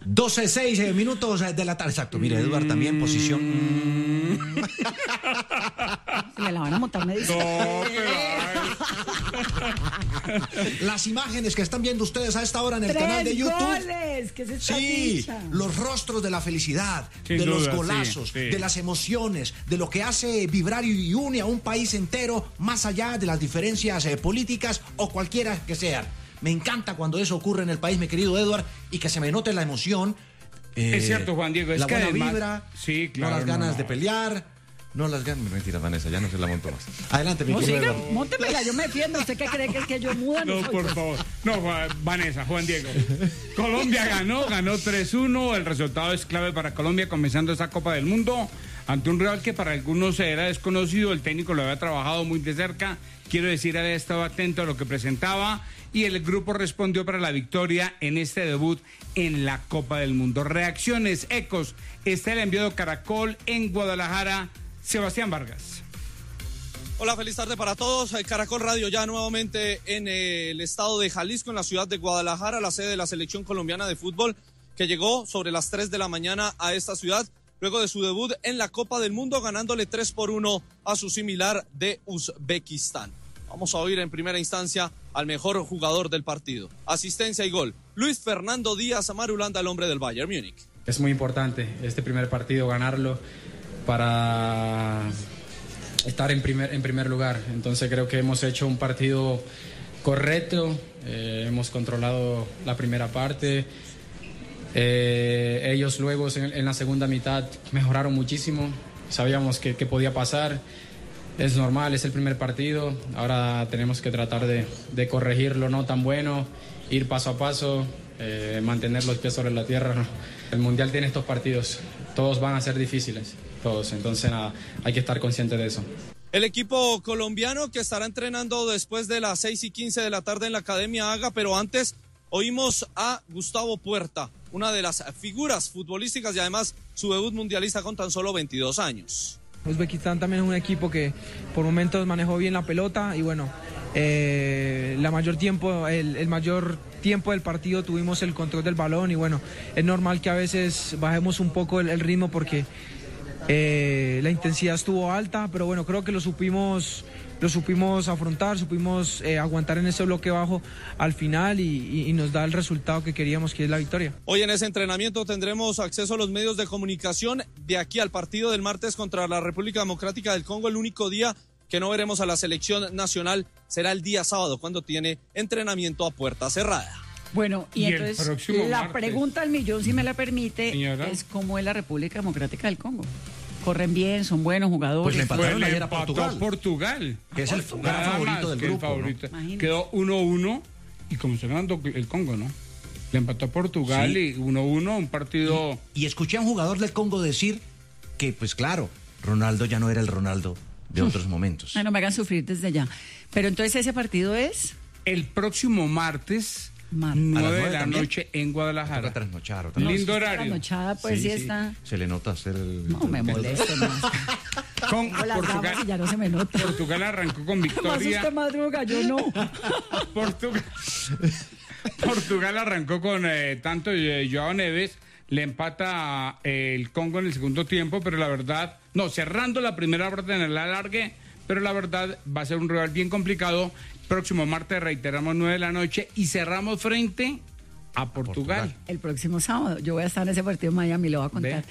12:06 minutos de la tarde. Exacto, mire, Eduardo también posición. Me la van a montar, me dice. No, Las imágenes que están viendo ustedes a esta hora en el canal de YouTube. ¡Goles! ¿Qué es esta dicha? Los rostros de la felicidad, Sin de los duda, golazos, sí. de las emociones, de lo que hace vibrar y une a un país entero, más allá de las diferencias políticas o cualquiera que sean. Me encanta cuando eso ocurre en el país, mi querido Edward, y que se me note la emoción. Es cierto, Juan Diego. Es la que buena además, vibra, sí, claro, no las ganas de pelear, no las ganas... Mentira, Vanessa, ya no se la monto más. Adelante, mi No, querido siga, Edward. móntemela, yo me defiendo. ¿Usted qué cree que es que yo muda? No, soy, por pues. favor. No, Vanessa, Juan Diego. Colombia ganó 3-1. El resultado es clave para Colombia comenzando esta Copa del Mundo ante un rival que para algunos era desconocido. El técnico lo había trabajado muy de cerca. Quiero decir, había estado atento a lo que presentaba y el grupo respondió para la victoria en este debut en la Copa del Mundo. Reacciones, ecos. Está el enviado Caracol en Guadalajara, Sebastián Vargas. Hola, feliz tarde para todos. Caracol Radio ya nuevamente en el estado de Jalisco, en la ciudad de Guadalajara, la sede de la selección colombiana de fútbol, que llegó sobre las 3 de la mañana a esta ciudad, luego de su debut en la Copa del Mundo, ganándole 3-1 a su similar de Uzbekistán. Vamos a oír en primera instancia al mejor jugador del partido. Asistencia y gol. Luis Fernando Díaz Marulanda, el hombre del Bayern Múnich. Es muy importante este primer partido, ganarlo para estar en primer lugar. Entonces creo que hemos hecho un partido correcto, hemos controlado la primera parte. Ellos luego en la segunda mitad mejoraron muchísimo, sabíamos que podía pasar. Es normal, es el primer partido, ahora tenemos que tratar de corregir lo no tan bueno, ir paso a paso, mantener los pies sobre la tierra. El Mundial tiene estos partidos, todos van a ser difíciles, todos, entonces nada, hay que estar consciente de eso. El equipo colombiano que estará entrenando después de las 6:15 de la tarde en la Academia Haga, pero antes oímos a Gustavo Puerta, una de las figuras futbolísticas y además su debut mundialista con tan solo 22 años. Uzbekistán también es un equipo que por momentos manejó bien la pelota y bueno, el mayor tiempo del partido tuvimos el control del balón y bueno, es normal que a veces bajemos un poco el ritmo porque la intensidad estuvo alta, pero bueno, creo que lo supimos afrontar, supimos aguantar en ese bloque bajo al final y nos da el resultado que queríamos, que es la victoria. Hoy en ese entrenamiento tendremos acceso a los medios de comunicación. De aquí al partido del martes contra la República Democrática del Congo, el único día que no veremos a la selección nacional será el día sábado, cuando tiene entrenamiento a puerta cerrada. Bueno, y entonces la martes, pregunta al millón, si me la permite, señora, es cómo es la República Democrática del Congo. Corren bien, son buenos jugadores. Pues le empataron ayer a empató Portugal, que es el gran favorito del grupo, ¿no? Quedó 1-1 y comenzó ganando el Congo, ¿no? Le empató a Portugal, sí. Y 1-1, un partido... Y escuché a un jugador del Congo decir que, pues claro, Ronaldo ya no era el Ronaldo de otros momentos. Ay, no me hagan sufrir desde ya. Pero entonces ese partido es... El próximo martes... 9 de la noche en Guadalajara. Trasnochar, lindo horario. Trasnochada, pues sí está. Se le nota hacer el... No me moleste más. Con Portugal, ya no se me nota. Portugal arrancó con victoria. Más usted madruga, yo no. Portugal arrancó con tanto Joao Neves, le empata el Congo en el segundo tiempo, pero la verdad, no, cerrando la primera parte en el alargue, pero la verdad va a ser un rival bien complicado. Próximo martes reiteramos 9 de la noche y cerramos frente a Portugal. El próximo sábado. Yo voy a estar en ese partido en Miami, lo voy a contar.